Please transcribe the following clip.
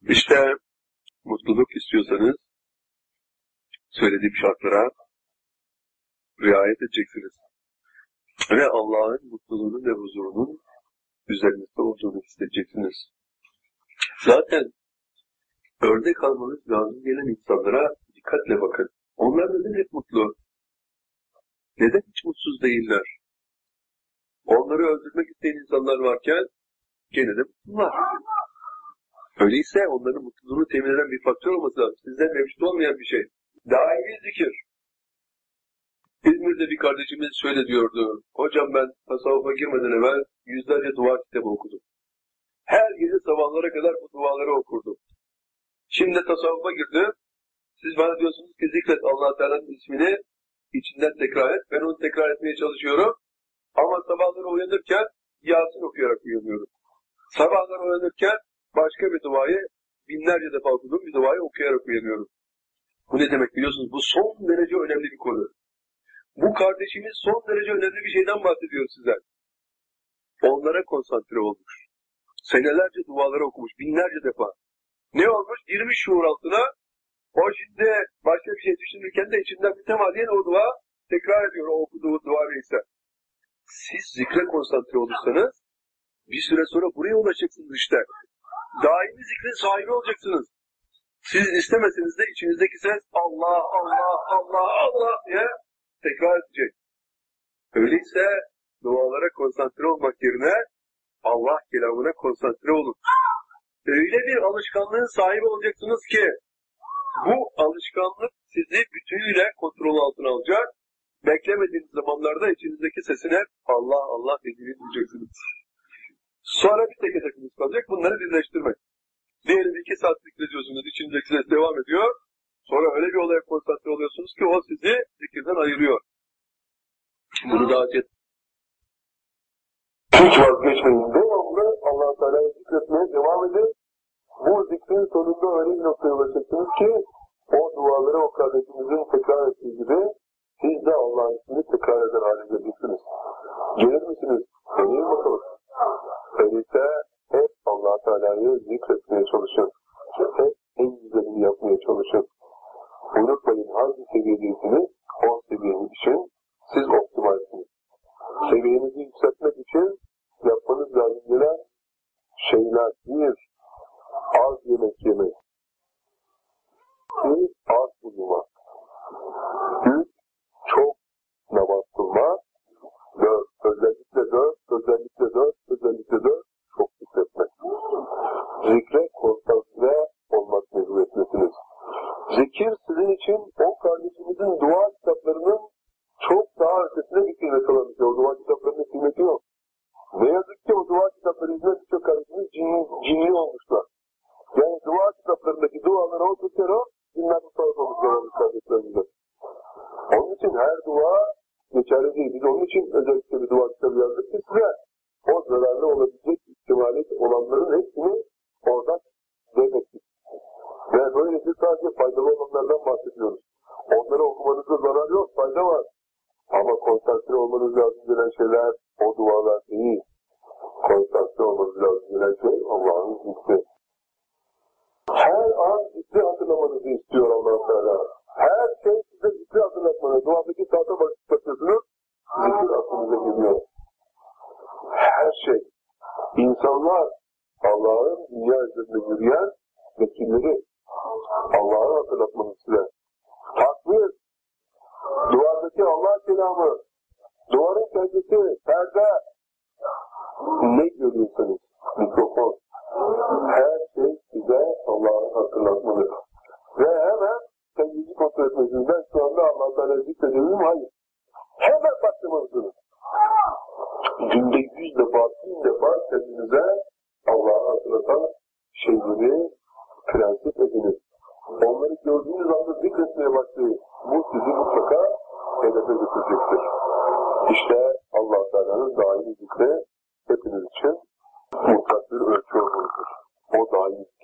İşte mutluluk istiyorsanız söylediğim şartlara riayet edeceksiniz. Ve Allah'ın mutluluğunun ve huzurunun üzerinizde olduğunu hissedeceksiniz. Zaten örnek almanız lazım gelen insanlara dikkatle bakın. Onlar neden hep mutlu? Neden hiç mutsuz değiller? Onları öldürmek isteyen insanlar varken gene de mutlular. Öyleyse onların mutluluğunu temin eden bir faktör olması lazım. Sizden mevcut olmayan bir şey. Daimi zikir. İzmir'de bir kardeşimiz şöyle diyordu. Hocam ben tasavvufa girmeden evvel yüzlerce dua kitabı okudum. Her gece sabahlara kadar bu duaları okurdum. Şimdi tasavvufa girdim. Siz bana diyorsunuz ki zikret Allah Teala'nın ismini içinden tekrar et. Ben onu tekrar etmeye çalışıyorum. Ama sabahları uyanırken Yasin okuyarak uyanıyorum. Sabahları uyanırken başka bir duayı binlerce defa okuduğum bir duayı okuyarak uyanıyorum. Bu ne demek biliyorsunuz? Bu son derece önemli bir konu. Bu kardeşimiz son derece önemli bir şeyden bahsediyor size. Onlara konsantre olmuş. Senelerce duaları okumuş, binlerce defa. Ne olmuş? Girmiş şuur altına. O şimdi başka bir şey düşünürken de içinden mütemadiyen o dua tekrar ediyor, o okuduğu dua neyse. Siz zikre konsantre olursanız bir süre sonra buraya ulaşacaksınız işte. Daimi zikrin sahibi olacaksınız. Siz istemeseniz de içinizdeki ses Allah, Allah, Allah, Allah diye tekrar edecek. Öyleyse dualara konsantre olmak yerine Allah kelamına konsantre olun. Öyle bir alışkanlığın sahibi olacaksınız ki bu alışkanlık sizi bütünüyle kontrol altına alacak. Beklemediğiniz zamanlarda içinizdeki sesin hep Allah Allah dediğini duyacaksınız. Sonra bir tek hedefiniz kalacak. Bunları birleştirmek. Diyelim 2 saat zikrediyorsunuz. İçinizdeki ses devam ediyor. Sonra öyle bir olaya konsantre oluyorsunuz ki o sizi zikirden ayırıyor. Bunu daha önce hiç vazgeçmeyin. Devamlı Allah-u Teala'yı zikretmeye devam edin. Bu zikrin sonunda öyle bir noktaya ulaşacaksınız ki o duaları o kardeşimizin tekrar ettiği gibi siz de Allah'ın ismini tekrar eder hale geleceksiniz. Gelir misiniz? Deneyin bakalım. Öyleyse hep Allah-u Teala'yı zikretmeye çalışın. Hep en güzelini yapmaya çalışın. Unutmayın hangi seviyedeysiniz, o seviyenin için siz optimalsiniz. Seviyenizi yükseltmek için yapmanız lazım gelen şeyler: 1. Az yemek yemek. 2. Az uyumak. 3. Çok namaz kılmak. 4. Özellikle 4. Çok zikretmek. Zikre konsantre olmak mecburiyetlisiniz. Zikir sizin için o kardeşimizin dua kitaplarının çok daha ötesine bir kıymet olan bir şey. O dua kitaplarının kıymeti yok. Ne yazık ki o dua kitapları yüzünden birçok kardeşimiz cinli olmuşlar. Yani dua kitaplarındaki duaları o tutar o, dinler tutar olmuş kardeşlerimizde. Onun için her dua geçerli değil. Biz onun için özellikle bir dua kitabı yazdık ki size o zararlı olabilecek ihtimali olanların hepsini oradan demektir. Ve böylece sadece faydalı olanlardan bahsediyoruz. Onları okumanızda zarar yok, fayda var. Ama konsantre olmanız lazım gelen şeyler o dualar değil. Konsantre olmanız lazım gelen şey Allah'ın zikri. Her an zikri hatırlamanızı istiyor Allah-u Teala. Her şey size zikri hatırlatmanız. Duadaki saate bakıyorsunuz, zikir aklınıza geliyor. Her şey. İnsanlar Allah'ın dünya üzerinde yürüyen vekilleri. Allah'ı hatırlatmanız size. Takvir. Duvardaki Allah kelamı. Duvarın kendisi, perde. Ne görüyorsunuz? Mikrofon. Her şey size Allah'ı hatırlatmalı. Ve hemen kendinizi kontrol etmesinizden şu anda Allah-u Teala'yı zikredebilir mi? Hayır. Hemen başlamalısınız. Günde 100 defa, 1000 defa kendinize Allah'ı hatırlatan şeyleri prensip ediniz. Onları gördüğünüz anda zikretmeye başlayın. Bu sizi mutlaka hedefe götürecektir. İşte Allah-u Teala'nın daimi zikri hepiniz için mutlak bir ölçü olmalıdır. O daimi